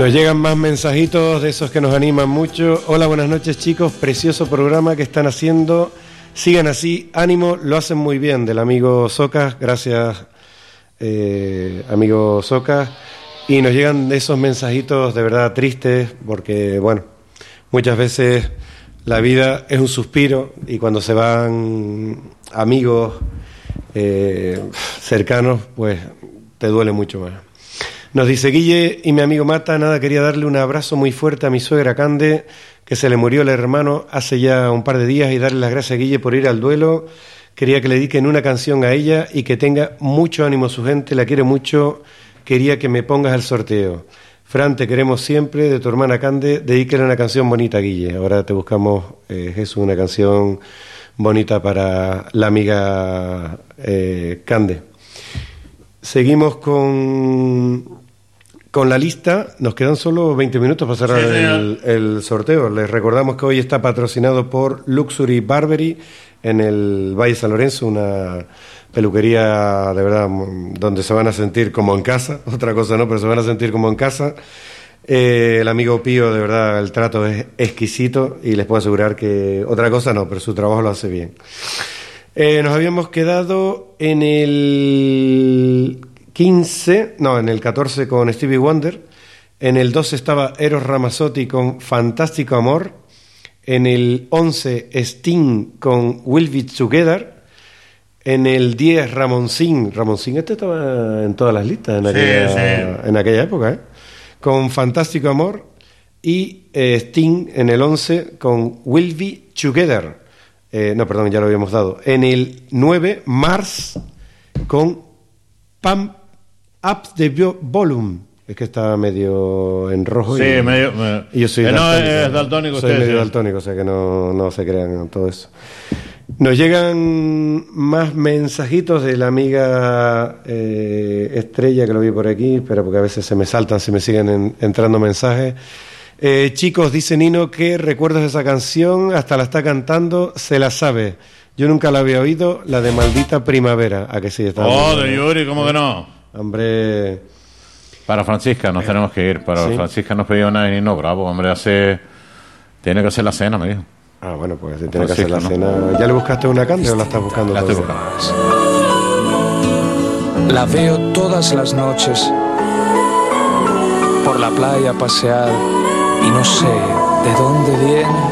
Nos llegan más mensajitos de esos que nos animan mucho. Hola, buenas noches, chicos. Precioso programa que están haciendo. Sigan así, ánimo, lo hacen muy bien. Del amigo Socas, gracias, amigo Socas. Y nos llegan esos mensajitos de verdad tristes, porque, bueno, muchas veces la vida es un suspiro y cuando se van amigos cercanos, pues te duele mucho más. Nos dice Guille y mi amigo Mata, nada, quería darle un abrazo muy fuerte a mi suegra Cande, que se le murió el hermano hace ya un par de días, y darle las gracias a Guille por ir al duelo. Quería que le dediquen una canción a ella y que tenga mucho ánimo su gente, la quiere mucho, quería que me pongas al sorteo. Fran, te queremos siempre, de tu hermana Cande, dedíquele una canción bonita a Guille. Ahora te buscamos, Jesús, una canción bonita para la amiga Cande. Seguimos con la lista. Nos quedan solo 20 minutos para cerrar el sorteo. Les recordamos que hoy está patrocinado por Luxury Barbery en el Valle San Lorenzo, una peluquería de verdad donde se van a sentir como en casa, otra cosa no, pero se van a sentir como en casa. El amigo Pío, de verdad, el trato es exquisito y les puedo asegurar que otra cosa no, pero su trabajo lo hace bien. Nos habíamos quedado en el 15, no, en el 14 con Stevie Wonder. En el 12 estaba Eros Ramazzotti con Fantástico Amor. En el 11 Sting con We'll Be Together. En el 10 Ramoncín, este estaba en todas las listas en aquella época, con Fantástico Amor. Y Sting en el 11 con We'll Be Together. No, perdón, ya lo habíamos dado. En el 9, Mars con Pump Up the Volume. Es que está medio en rojo. Sí, medio. Y yo soy daltónico. No, es daltónico. Soy medio daltónico, o sea que no se crean en todo eso. Nos llegan más mensajitos de la amiga Estrella, que lo vi por aquí, pero porque a veces se me saltan, se me siguen entrando mensajes. Chicos, dice Nino que recuerdos de esa canción, hasta la está cantando, se la sabe. Yo nunca la había oído, la de Maldita Primavera. ¿A que sí? Está de Yuri, ¿cómo que no? Hombre. Para Francisca nos tenemos que ir. Para ¿sí? Francisca nos pidió una y no, bravo, hombre, tiene que hacer la cena, me dijo. Ah, bueno, pues tiene que hacer la cena. ¿Ya le buscaste una Cande o la estás buscando? La estoy buscando. La veo todas las noches por la playa pasear y no sé de dónde viene